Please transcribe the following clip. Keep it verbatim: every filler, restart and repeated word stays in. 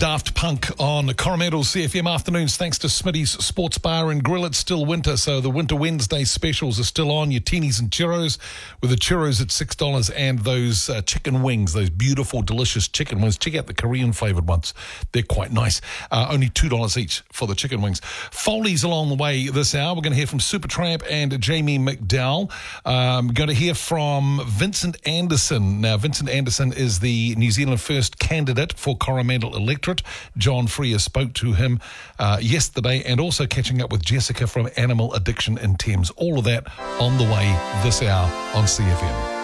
Daft Punk on Coromandel C F M afternoons, thanks to Smitty's Sports Bar and Grill. It's still winter, so the Winter Wednesday specials are still on. Your teenies and churros, with the churros at six dollars and those uh, chicken wings, those beautiful, delicious chicken wings. Check out the Korean flavoured ones. They're quite nice. Uh, only two dollars each for the chicken wings. Foley's along the way this hour. We're going to hear from Supertramp and Jamie McDowell. Um, we're going to hear from Vincent Anderson. Now, Vincent Anderson is the New Zealand First candidate for Coromandel electorate. John Freer spoke to him uh, yesterday, and also catching up with Jessica from Animal Addiction in Thames. All of that on the way this hour on C F M.